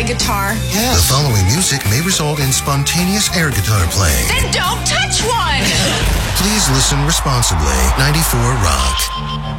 guitar? Yes. The following music may result in spontaneous air guitar playing. Then don't touch one! Please listen responsibly. 94 Rock.